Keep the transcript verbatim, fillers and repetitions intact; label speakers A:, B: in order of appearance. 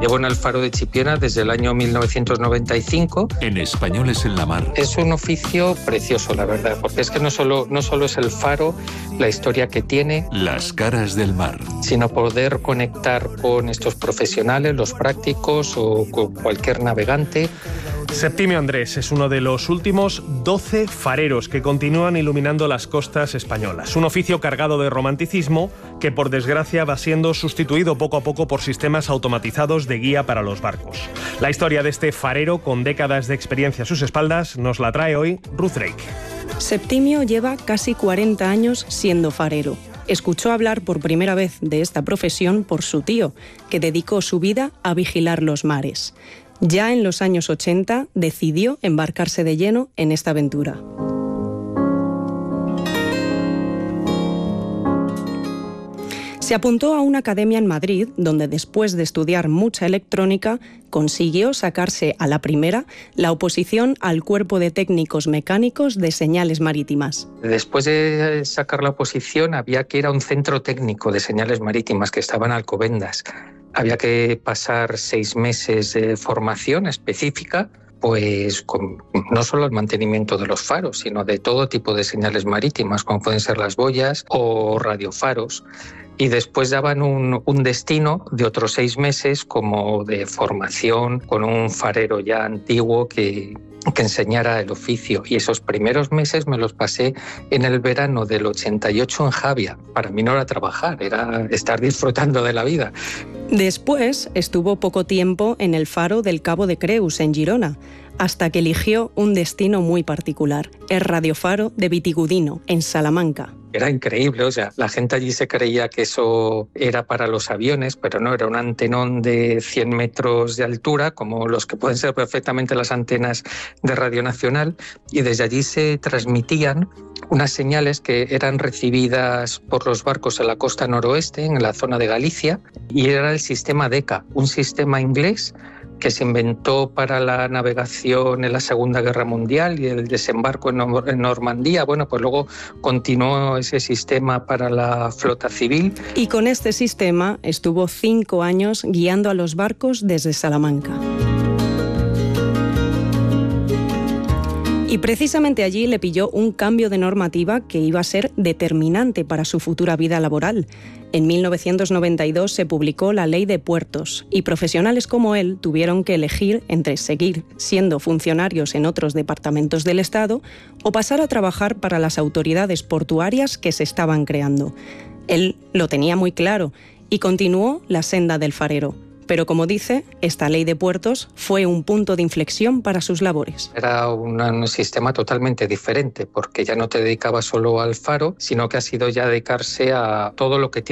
A: Llevo en el faro de Chipiona desde el año mil novecientos noventa y cinco.
B: En Españoles en la Mar.
A: Es un oficio precioso, la verdad, porque es que no solo, no solo es el faro, la historia que tiene,
B: las caras del mar,
A: sino poder conectar con estos profesionales, los prácticos o con cualquier navegante.
C: Septimio Andrés es uno de los últimos doce fareros que continúan iluminando las costas españolas. Un oficio cargado de romanticismo que, por desgracia, va siendo sustituido poco a poco por sistemas automatizados de guía para los barcos. La historia de este farero, con décadas de experiencia a sus espaldas, nos la trae hoy Ruth Drake.
D: Septimio lleva casi cuarenta años siendo farero. Escuchó hablar por primera vez de esta profesión por su tío, que dedicó su vida a vigilar los mares. Ya en los años ochenta decidió embarcarse de lleno en esta aventura. Se apuntó a una academia en Madrid, donde después de estudiar mucha electrónica, consiguió sacarse a la primera la oposición al Cuerpo de Técnicos Mecánicos de Señales Marítimas.
A: Después de sacar la oposición había que ir a un centro técnico de señales marítimas que estaba en Alcobendas. Había que pasar seis meses de formación específica, pues con no solo el mantenimiento de los faros, sino de todo tipo de señales marítimas, como pueden ser las boyas o radiofaros. Y después daban un, un destino de otros seis meses como de formación con un farero ya antiguo que, que enseñara el oficio. Y esos primeros meses me los pasé en el verano del ochenta y ocho en Javia. Para mí no era trabajar, era estar disfrutando de la vida.
D: Después estuvo poco tiempo en el faro del Cabo de Creus, en Girona, hasta que eligió un destino muy particular, el radiofaro de Vitigudino, en Salamanca.
A: Era increíble, o sea, la gente allí se creía que eso era para los aviones, pero no, era un antenón de cien metros de altura, como los que pueden ser perfectamente las antenas de Radio Nacional, y desde allí se transmitían unas señales que eran recibidas por los barcos en la costa noroeste, en la zona de Galicia, y era el sistema DECA, un sistema inglés que se inventó para la navegación en la Segunda Guerra Mundial y el desembarco en Normandía. Bueno, pues luego continuó ese sistema para la flota civil.
D: Y con este sistema estuvo cinco años guiando a los barcos desde Salamanca. Y precisamente allí le pilló un cambio de normativa que iba a ser determinante para su futura vida laboral. En mil novecientos noventa y dos se publicó la Ley de Puertos y profesionales como él tuvieron que elegir entre seguir siendo funcionarios en otros departamentos del Estado o pasar a trabajar para las autoridades portuarias que se estaban creando. Él lo tenía muy claro y continuó la senda del farero. Pero como dice, esta ley de puertos fue un punto de inflexión para sus labores.
A: Era un, un sistema totalmente diferente, porque ya no te dedicabas solo al faro, sino que ha sido ya dedicarse a todo lo que tiene